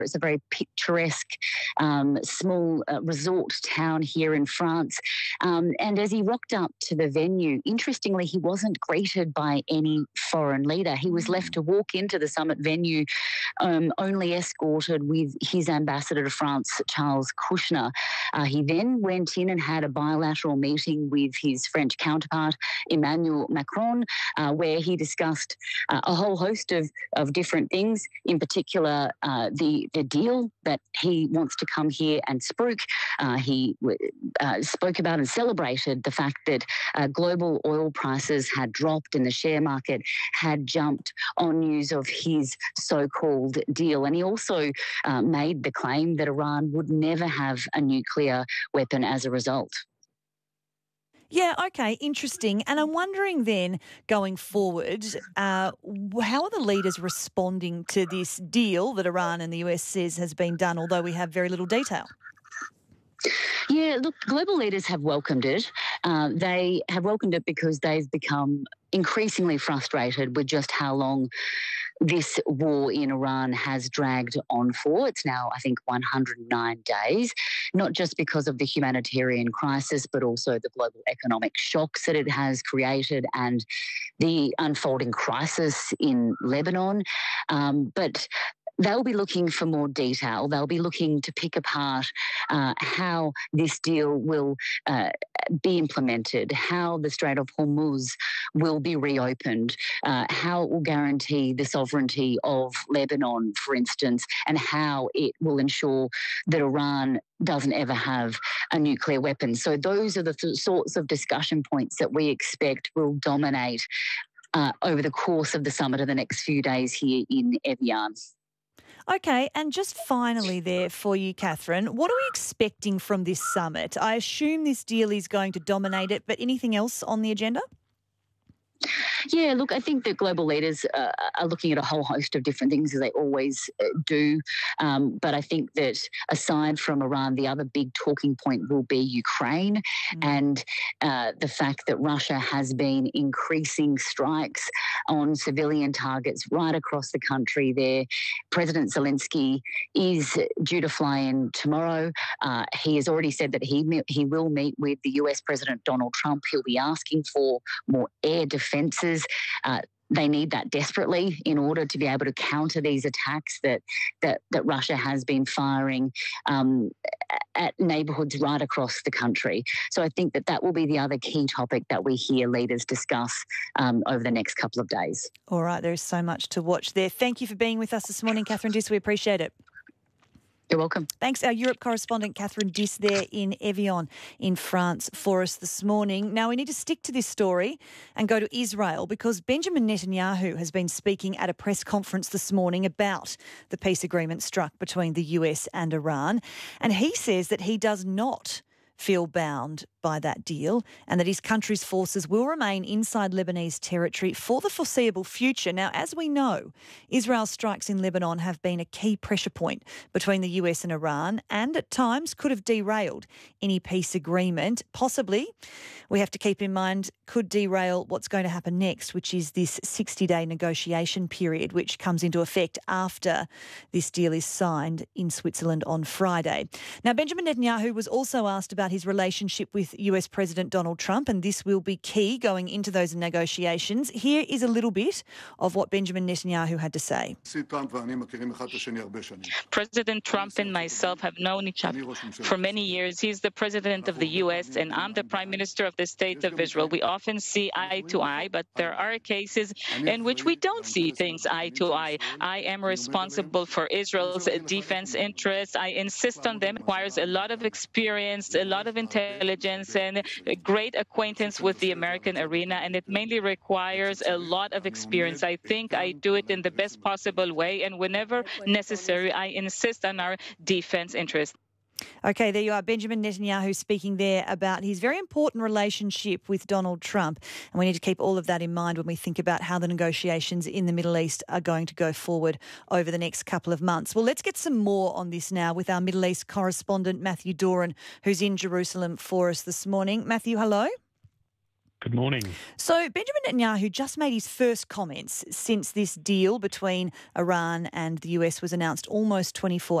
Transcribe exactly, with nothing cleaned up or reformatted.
It's a very picturesque, um, small uh, resort town here in France. Um, and as he rocked up to the venue, interestingly, he wasn't greeted by any foreign leader. He was left to walk into the summit venue, um, only escorted with his ambassador to France, Charles Kushner. Uh, he then went in and had a bilateral meeting with his French counterpart, Emmanuel Macron, uh, where he discussed uh, a whole host of, of different things, in particular uh, the, the deal that he wants to come here and spruik. Uh, he uh, spoke about and celebrated the fact that uh, global oil prices had dropped and the share market had jumped on news of his so-called deal. And he also uh, made the claim that Iran would never have a nuclear weapon as a result. Yeah, okay, interesting. And I'm wondering then, going forward, uh, how are the leaders responding to this deal that Iran and the U S says has been done, although we have very little detail? Yeah, look, global leaders have welcomed it. Uh, they have welcomed it because they've become increasingly frustrated with just how long this war in Iran has dragged on for. It's now, I think, one hundred nine days, not just because of the humanitarian crisis, but also the global economic shocks that it has created and the unfolding crisis in Lebanon. Um, but they'll be looking for more detail. They'll be looking to pick apart uh, how this deal will uh, be implemented, how the Strait of Hormuz will be reopened, uh, how it will guarantee the sovereignty of Lebanon, for instance, and how it will ensure that Iran doesn't ever have a nuclear weapon. So those are the th- sorts of discussion points that we expect will dominate uh, over the course of the summit of the next few days here in Evian. Okay, and just finally there for you, Catherine, what are we expecting from this summit? I assume this deal is going to dominate it, but anything else on the agenda? Yeah, look, I think that global leaders uh, are looking at a whole host of different things, as they always uh, do. Um, but I think that aside from Iran, the other big talking point will be Ukraine mm. and uh, the fact that Russia has been increasing strikes on civilian targets right across the country there. President Zelensky is due to fly in tomorrow. Uh, he has already said that he, he will meet with the U S President Donald Trump. He'll be asking for more air defences. Uh, they need that desperately in order to be able to counter these attacks that that, that Russia has been firing um, at neighbourhoods right across the country. So I think that that will be the other key topic that we hear leaders discuss um, over the next couple of days. All right, there is so much to watch there. Thank you for being with us this morning, Catherine Diss. We appreciate it. You're welcome. Thanks. Our Europe correspondent, Catherine Diss, there in Evian in France for us this morning. Now, we need to stick to this story and go to Israel because Benjamin Netanyahu has been speaking at a press conference this morning about the peace agreement struck between the U S and Iran. And he says that he does not feel bound by that deal and that his country's forces will remain inside Lebanese territory for the foreseeable future. Now, as we know, Israel's strikes in Lebanon have been a key pressure point between the U S and Iran and at times could have derailed any peace agreement. Possibly, we have to keep in mind, could derail what's going to happen next, which is this sixty-day negotiation period, which comes into effect after this deal is signed in Switzerland on Friday. Now, Benjamin Netanyahu was also asked about his relationship with U S President Donald Trump, and this will be key going into those negotiations. Here is a little bit of what Benjamin Netanyahu had to say. President Trump and myself have known each other for many years. He's the president of the U S and I'm the prime minister of the State of Israel. We often see eye to eye, but there are cases in which we don't see things eye to eye. I am responsible for Israel's defense interests. I insist on them. It requires a lot of experience, a lot of intelligence, and a great acquaintance with the American arena, and it mainly requires a lot of experience. I think I do it in the best possible way, and whenever necessary, I insist on our defense interests. Okay, there you are, Benjamin Netanyahu speaking there about his very important relationship with Donald Trump. And we need to keep all of that in mind when we think about how the negotiations in the Middle East are going to go forward over the next couple of months. Well, let's get some more on this now with our Middle East correspondent, Matthew Doran, who's in Jerusalem for us this morning. Matthew, hello. Good morning. So Benjamin Netanyahu just made his first comments since this deal between Iran and the U S was announced almost twenty-four